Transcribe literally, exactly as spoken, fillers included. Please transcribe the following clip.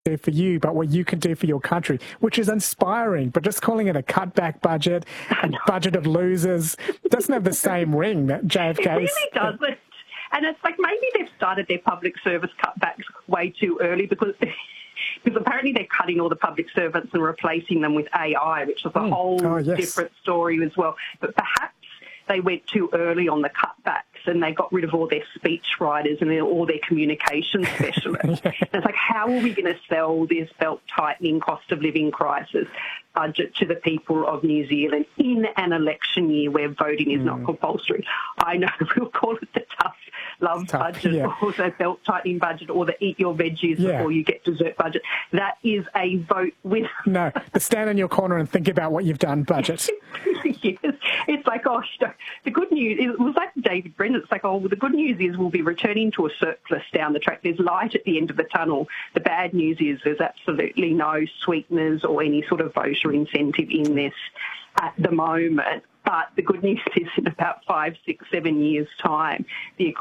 do for you, but what you can do for your country, which is inspiring. But just calling it a cutback budget, a budget of losers, doesn't have the same ring that J F K's. It really doesn't. And it's like maybe they've started their public service cutbacks way too early because because apparently they're cutting all the public servants and replacing them with A I, which is a mm. whole oh, yes. different story as well. But perhaps they went too early on the cutbacks and they got rid of all their speech writers and all their communication specialists. yeah. And it's like, how are we going to sell this belt-tightening cost of living crisis budget to the people of New Zealand in an election year where voting is mm. not compulsory? I know we'll call it the tough love tough, budget yeah. or the belt-tightening budget or the eat your veggies yeah. before you get dessert budget. That is a vote winner. No, the stand in your corner and think about what you've done budget. yes. It's like, oh, you know, the good news, it was like David Brennan, it's like, oh, well, the good news is we'll be returning to a surplus down the track. There's light at the end of the tunnel. The bad news is there's absolutely no sweeteners or any sort of voter incentive in this at the moment. But the good news is in about five, six, seven years' time, the